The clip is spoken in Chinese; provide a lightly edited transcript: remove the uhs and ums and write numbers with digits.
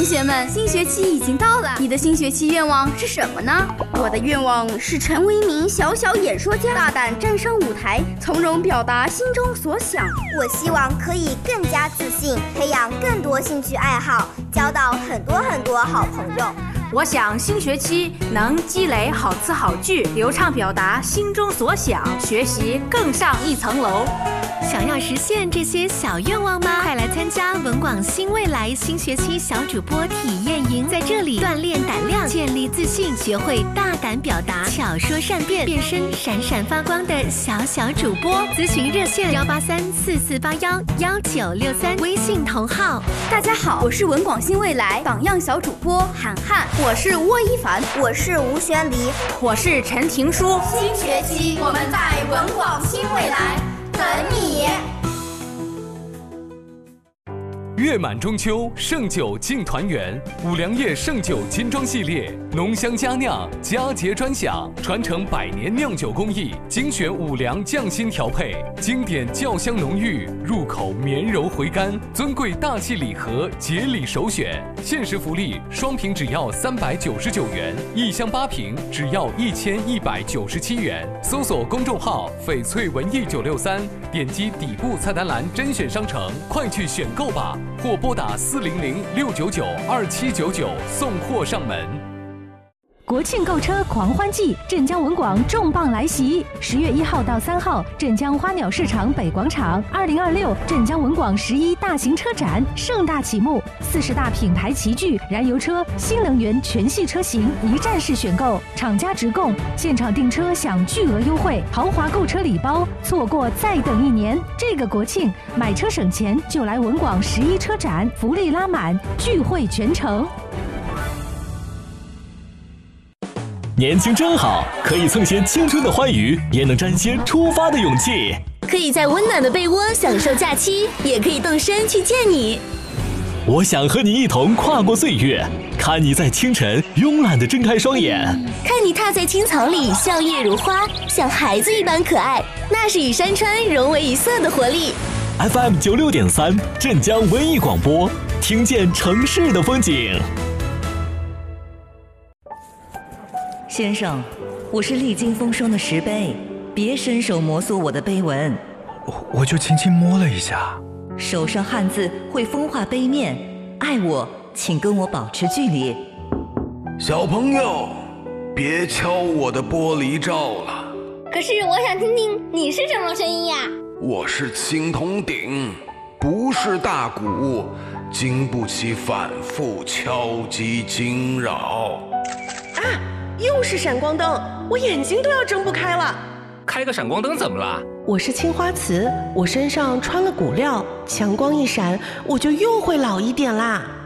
同学们，新学期已经到了，你的新学期愿望是什么呢？ 我的愿望是成为一名小演说家，大胆站上舞台，从容表达心中所想。 我希望可以更加自信，培养更多兴趣爱好，交到很多好朋友。 我想新学期能积累好词好句，流畅表达心中所想，学习更上一层楼。 想要实现这些小愿望吗？快来参加文广新未来新学期小主播体验营，在这里锻炼胆量，建立自信，学会大胆表达，巧说善辩，变身闪闪发光的小主播。咨询热线18344811963，微信同号。 大家好，我是文广新未来榜样小主播涵涵， 我是沃一凡， 我是吴宣黎， 我是陈婷书。 新学期我们在文广新未来等你。 月满中秋，盛酒敬团圆。五粮液盛酒金装系列，浓香佳酿，佳节专享，传承100年酿酒工艺，精选五粮匠心调配，经典窖香浓郁，入口绵柔回甘。尊贵大气礼盒，节礼首选。限时福利，双瓶只要399元，一箱8瓶只要1197元。搜索公众号“翡翠文艺963”，点击底部菜单栏甄选商城，快去选购吧！或拨打400-699-2799送货上门。 国庆购车狂欢季，镇江文广重磅来袭！10月1号到3号，镇江花鸟市场北广场，2026镇江文广11大型车展盛大启幕，40大品牌齐聚，燃油车、新能源全系车型一站式选购，厂家直供，现场订车享巨额优惠，豪华购车礼包，错过再等1年。这个国庆买车省钱就来文广11车展，福利拉满，聚会全城。 年轻真好，可以蹭些青春的欢愉，也能沾些出发的勇气。 可以在温暖的被窝享受假期，也可以动身去见你。 我想和你一同跨过岁月，看你在清晨慵懒地睁开双眼， 看你踏在青草里笑靥如花，像孩子一般可爱，那是与山川融为一色的活力。 FM 96.3镇江文艺广播，听见城市的风景。 先生，我是历经风霜的石碑，别伸手摩挲我的碑文。 我就轻轻摸了一下。 手上汗渍会风化碑面，爱我请跟我保持距离。 小朋友，别敲我的玻璃罩了。 可是我想听听你是什么声音呀？ 我是青铜鼎，不是大鼓，经不起反复敲击惊扰。 又是闪光灯，我眼睛都要睁不开了。 开个闪光灯怎么了？ 我是青花瓷，我身上穿了骨料，强光一闪，我就又会老一点啦。